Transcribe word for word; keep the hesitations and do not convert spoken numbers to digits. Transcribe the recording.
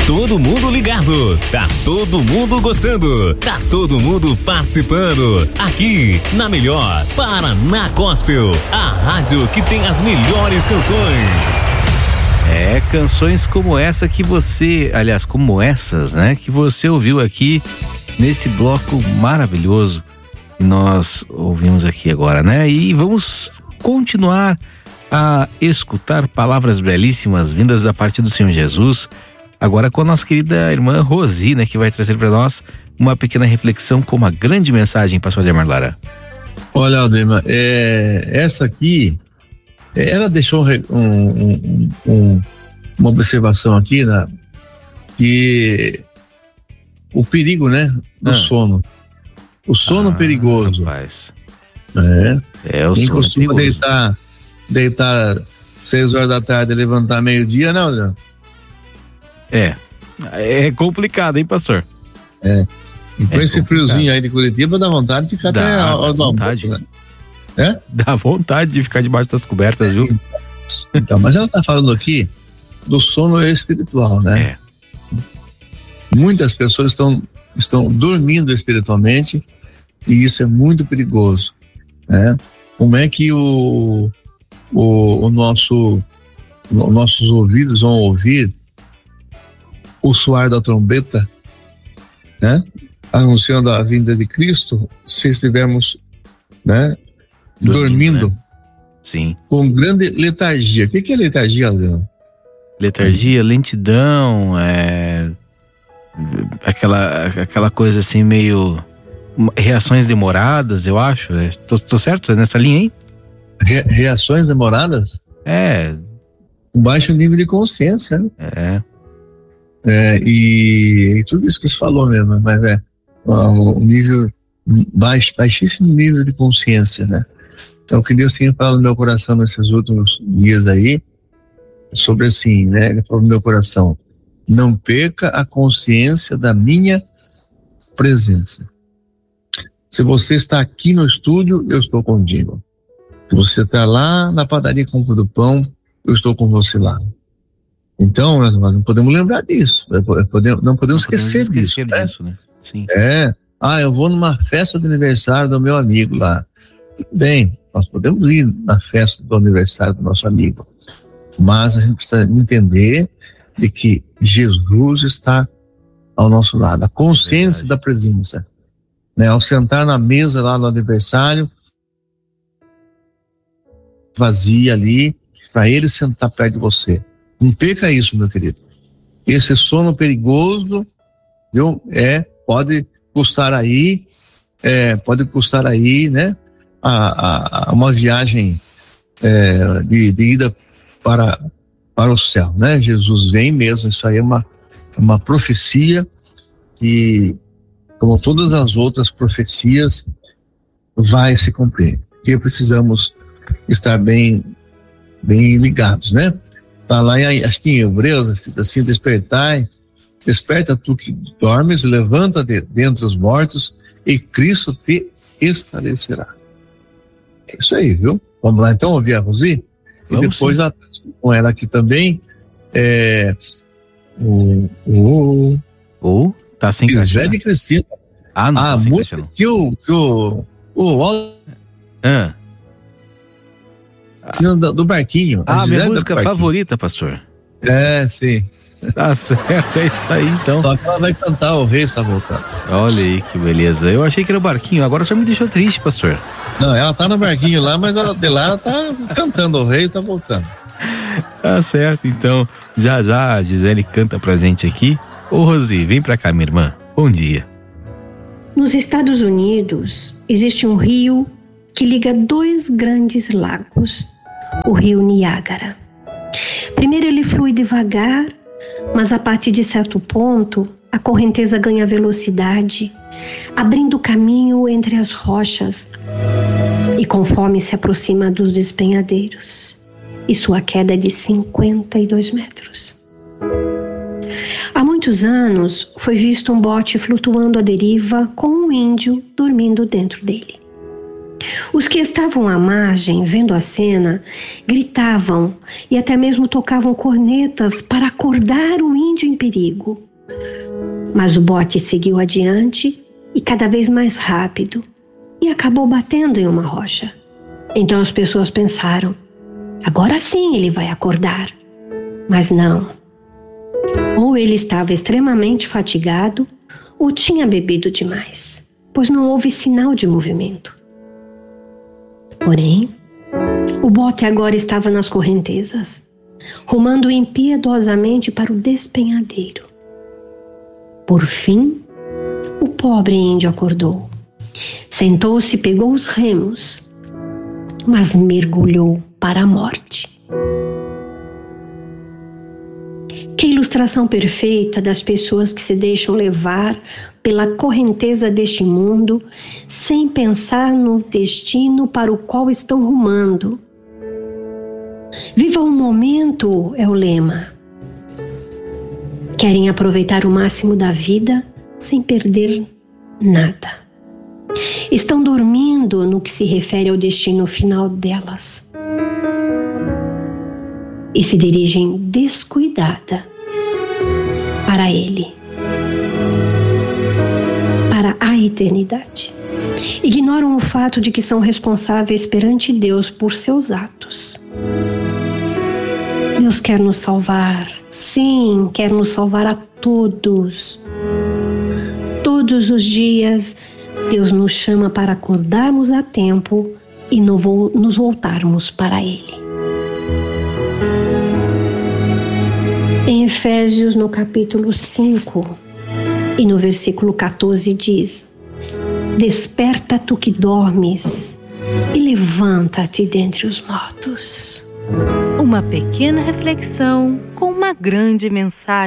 todo mundo ligado, tá todo mundo gostando, tá todo mundo participando. Aqui, na melhor, Paraná Gospel, a rádio que tem as melhores canções. É, canções como essa que você, aliás, como essas, né, que você ouviu aqui nesse bloco maravilhoso que nós ouvimos aqui agora, né? E vamos continuar a escutar palavras belíssimas vindas da parte do Senhor Jesus, agora com a nossa querida irmã Rosi, né, que vai trazer para nós uma pequena reflexão com uma grande mensagem, pastor Ademar Lara. Olha, Aldemar, é, essa aqui, ela deixou um, um, um, uma observação aqui, né, que o perigo, né, do ah. sono. O sono ah, perigoso. Rapaz. É, é o Quem sono costuma perigoso. deitar, deitar seis horas da tarde e levantar meio-dia, não, não? É, é complicado, hein, pastor? É. E com é esse complicado. Friozinho aí de Curitiba, dá vontade de ficar dá, até aos vontade, almoços, né? É? Dá vontade de ficar debaixo das cobertas, viu? Então, mas ela tá falando aqui do sono espiritual, né? É. Muitas pessoas estão, estão dormindo espiritualmente e isso é muito perigoso, né? Como é que o, o, o nosso, os nossos ouvidos vão ouvir o soar da trombeta, né? Anunciando a vinda de Cristo, se estivermos, né? Dormindo, dormindo né? Sim. Com grande letargia. O que, que é letargia, Leandro? Letargia, lentidão, é... aquela, aquela coisa assim meio... reações demoradas, eu acho. É, tô, tô certo nessa linha, hein? Re, reações demoradas? É. Um baixo nível de consciência, né? É. É, e, e tudo isso que você falou mesmo, mas é o nível baixo, baixíssimo nível de consciência, né? Então, o que Deus tem falado no meu coração nesses últimos dias aí, sobre assim, né? Ele falou no meu coração: não perca a consciência da minha presença. Se você está aqui no estúdio, eu estou contigo. Se você está lá na padaria comprando pão, eu estou com você lá. Então, nós não podemos lembrar disso. Não podemos, não podemos esquecer, podemos esquecer disso, disso, né? né? Sim. É. Ah, eu vou numa festa de aniversário do meu amigo lá. Bem, nós podemos ir na festa do aniversário do nosso amigo. Mas a gente precisa entender de que Jesus está ao nosso lado. A consciência Verdade. Da presença. Né, ao sentar na mesa lá no aniversário, vazia ali, para ele sentar perto de você. Não perca isso, meu querido. Esse sono perigoso, viu? É, pode custar aí, é, pode custar aí, né? A, a, a uma viagem é, de, de ida para, para o céu, né? Jesus vem mesmo, isso aí é uma, uma profecia que, como todas as outras profecias, vai se cumprir. E precisamos estar bem, bem ligados, né? Tá lá em, acho que em Hebreus, assim, despertai, desperta tu que dormes, levanta de, dentre os mortos e Cristo te esclarecerá. É isso aí, viu? Vamos lá então ouvir a Rosi? E depois a, com ela aqui também, é, o... o, o Tá sem Gisele e Cristina. Ah, não. A tá sem música caixa, não. que o que o o, o ah. do, do barquinho. Ah, minha música favorita, pastor. É, sim. Tá certo, é isso aí então. Só que ela vai cantar O Rei Está Voltando. Olha aí que beleza. Eu achei que era o barquinho, agora só me deixou triste, pastor. Não, ela tá no barquinho lá, mas ela, de lá ela tá cantando O Rei Está Voltando. Tá certo, então. Já já a Gisele canta pra gente aqui. Ô Rosi, vem pra cá, minha irmã. Bom dia. Nos Estados Unidos, existe um rio que liga dois grandes lagos, o rio Niágara. Primeiro ele flui devagar, mas a partir de certo ponto, a correnteza ganha velocidade, abrindo caminho entre as rochas e conforme se aproxima dos despenhadeiros, e sua queda é de cinquenta e dois metros. Há muitos anos foi visto um bote flutuando à deriva com um índio dormindo dentro dele. Os que estavam à margem, vendo a cena, gritavam e até mesmo tocavam cornetas para acordar o índio em perigo. Mas o bote seguiu adiante e cada vez mais rápido e acabou batendo em uma rocha. Então as pessoas pensaram, agora sim ele vai acordar. Mas não. Ou ele estava extremamente fatigado ou tinha bebido demais, pois não houve sinal de movimento. Porém, o bote agora estava nas correntezas, rumando impiedosamente para o despenhadeiro. Por fim, o pobre índio acordou. Sentou-se e pegou os remos, mas mergulhou para a morte. Que ilustração perfeita das pessoas que se deixam levar pela correnteza deste mundo, sem pensar no destino para o qual estão rumando. Viva o momento é o lema. Querem aproveitar o máximo da vida sem perder nada. Estão dormindo no que se refere ao destino final delas. E se dirigem descuidada para ele, para a eternidade. Ignoram o fato de que são responsáveis perante Deus por seus atos. Deus quer nos salvar, sim, quer nos salvar a todos. Todos os dias, Deus nos chama para acordarmos a tempo e nos voltarmos para Ele. Em Efésios, no capítulo cinco e no versículo quatorze diz: desperta tu que dormes e levanta-te dentre os mortos. Uma pequena reflexão com uma grande mensagem.